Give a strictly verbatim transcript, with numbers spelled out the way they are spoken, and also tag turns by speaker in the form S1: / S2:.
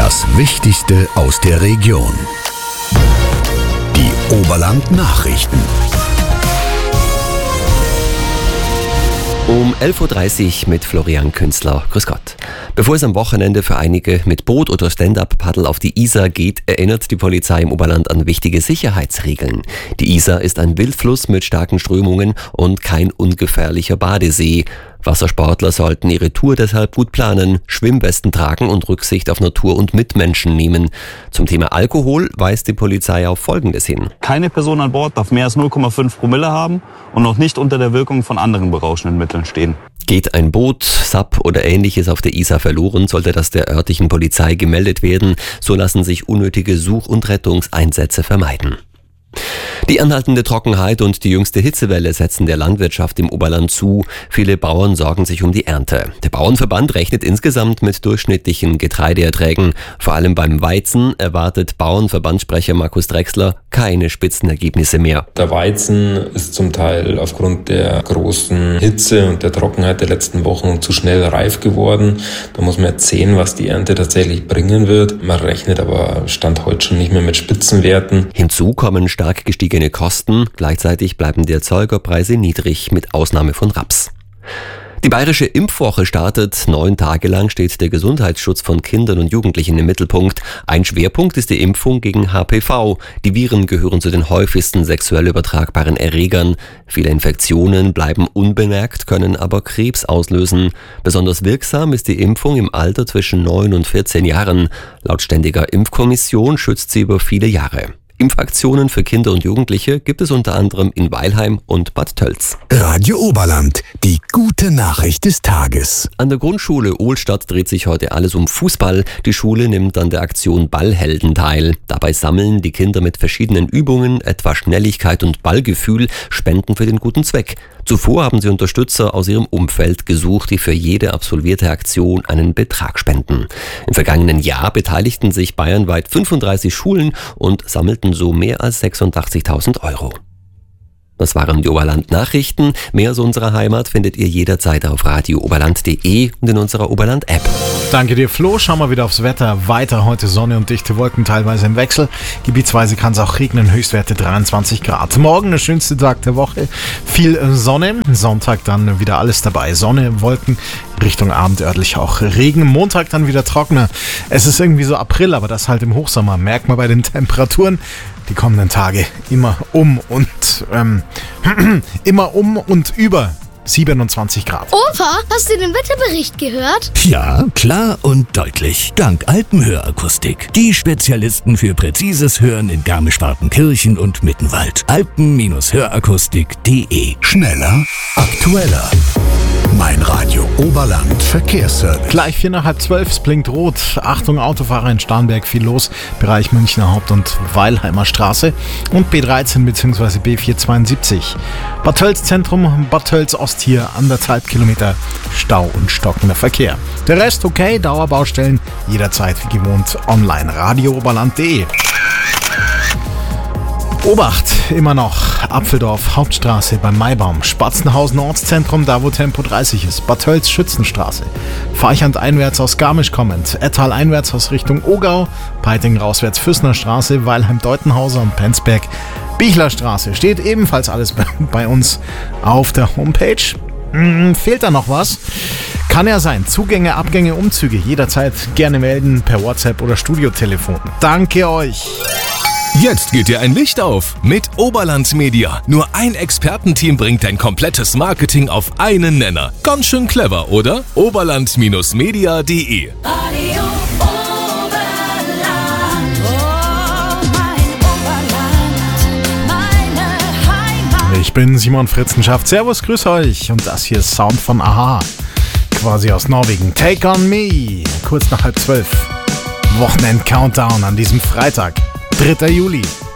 S1: Das Wichtigste aus der Region. Die Oberland-Nachrichten.
S2: Um elf Uhr dreißig mit Florian Künzler. Grüß Gott. Bevor es am Wochenende für einige mit Boot oder Stand-up-Paddel auf die Isar geht, erinnert die Polizei im Oberland an wichtige Sicherheitsregeln. Die Isar ist ein Wildfluss mit starken Strömungen und kein ungefährlicher Badesee. Wassersportler sollten ihre Tour deshalb gut planen, Schwimmwesten tragen und Rücksicht auf Natur und Mitmenschen nehmen. Zum Thema Alkohol weist die Polizei auf Folgendes hin.
S3: Keine Person an Bord darf mehr als null Komma fünf Promille haben und noch nicht unter der Wirkung von anderen berauschenden Mitteln stehen.
S2: Geht ein Boot, S A P oder ähnliches auf der Isar verloren, sollte das der örtlichen Polizei gemeldet werden. So lassen sich unnötige Such- und Rettungseinsätze vermeiden. Die anhaltende Trockenheit und die jüngste Hitzewelle setzen der Landwirtschaft im Oberland zu. Viele Bauern sorgen sich um die Ernte. Der Bauernverband rechnet insgesamt mit durchschnittlichen Getreideerträgen. Vor allem beim Weizen erwartet Bauernverbandssprecher Markus Drechsler keine Spitzenergebnisse mehr.
S4: Der Weizen ist zum Teil aufgrund der großen Hitze und der Trockenheit der letzten Wochen zu schnell reif geworden. Da muss man jetzt sehen, was die Ernte tatsächlich bringen wird. Man rechnet aber Stand heute schon nicht mehr mit Spitzenwerten.
S2: Hinzu kommen stark gestiegene Kosten, gleichzeitig bleiben die Erzeugerpreise niedrig, mit Ausnahme von Raps. Die Bayerische Impfwoche startet. Neun Tage lang steht der Gesundheitsschutz von Kindern und Jugendlichen im Mittelpunkt. Ein Schwerpunkt ist die Impfung gegen H P V. Die Viren gehören zu den häufigsten sexuell übertragbaren Erregern. Viele Infektionen bleiben unbemerkt, können aber Krebs auslösen. Besonders wirksam ist die Impfung im Alter zwischen neun und vierzehn Jahren. Laut Ständiger Impfkommission schützt sie über viele Jahre. Impfaktionen für Kinder und Jugendliche gibt es unter anderem in Weilheim und Bad Tölz.
S1: Radio Oberland, die gute Nachricht des Tages.
S2: An der Grundschule Ohlstadt dreht sich heute alles um Fußball. Die Schule nimmt an der Aktion Ballhelden teil. Dabei sammeln die Kinder mit verschiedenen Übungen, etwa Schnelligkeit und Ballgefühl, Spenden für den guten Zweck. Zuvor haben sie Unterstützer aus ihrem Umfeld gesucht, die für jede absolvierte Aktion einen Betrag spenden. Im vergangenen Jahr beteiligten sich bayernweit fünfunddreißig Schulen und sammelten so mehr als sechsundachtzigtausend Euro. Das waren die Oberland-Nachrichten. Mehr aus unserer Heimat findet ihr jederzeit auf radio oberland punkt de und in unserer Oberland-App.
S5: Danke dir, Flo. Schauen wir wieder aufs Wetter. Weiter heute Sonne und dichte Wolken, teilweise im Wechsel. Gebietsweise kann es auch regnen, Höchstwerte dreiundzwanzig Grad. Morgen der schönste Tag der Woche. Viel Sonne. Sonntag dann wieder alles dabei. Sonne, Wolken, Richtung Abend örtlich auch Regen. Montag dann wieder trockener. Es ist irgendwie so April, aber das halt im Hochsommer. Merkt man bei den Temperaturen. Die kommenden Tage immer um und ähm, immer um und über siebenundzwanzig Grad.
S6: Opa, hast du den Wetterbericht gehört?
S1: Ja, klar und deutlich. Dank Alpenhörakustik. Die Spezialisten für präzises Hören in Garmisch-Partenkirchen und Mittenwald. alpen Hörakustik punkt de. Schneller, aktueller. Mein Radio Oberland Verkehrsservice.
S5: Gleich vier nach halb zwölf, es blinkt rot. Achtung, Autofahrer in Starnberg, viel los. Bereich Münchner Haupt- und Weilheimer Straße. Und B dreizehn bzw. B vierhundertzweiundsiebzig. Bad Tölz Zentrum, Bad Tölz Ost hier, anderthalb Kilometer Stau und stockender Verkehr. Der Rest okay, Dauerbaustellen, jederzeit wie gewohnt online. radio oberland punkt de. Obacht, immer noch. Apfeldorf, Hauptstraße beim Maibaum. Spatzenhausen Ortszentrum, da wo Tempo dreißig ist. Bad Tölz, Schützenstraße. Farchand einwärts aus Garmisch kommend. Ettal einwärts aus Richtung Ogau. Peiting rauswärts Füssner Straße. Weilheim Deutenhauser und Penzberg. Bichlerstraße. Steht ebenfalls alles bei, bei uns auf der Homepage. Hm, fehlt da noch was? Kann ja sein. Zugänge, Abgänge, Umzüge. Jederzeit gerne melden per WhatsApp oder Studiotelefon. Danke euch.
S7: Jetzt geht dir ein Licht auf mit Oberland Media. Nur ein Expertenteam bringt dein komplettes Marketing auf einen Nenner. Ganz schön clever, oder? oberland Media punkt de.
S8: Radio Oberland, oh mein Oberland, meine Heimat.
S5: Ich bin Simon Fritzenschaft. Servus, grüß euch. Und das hier ist Sound von Aha. Quasi aus Norwegen. Take on me. Kurz nach halb zwölf. Wochenend-Countdown an diesem Freitag. dritter Juli.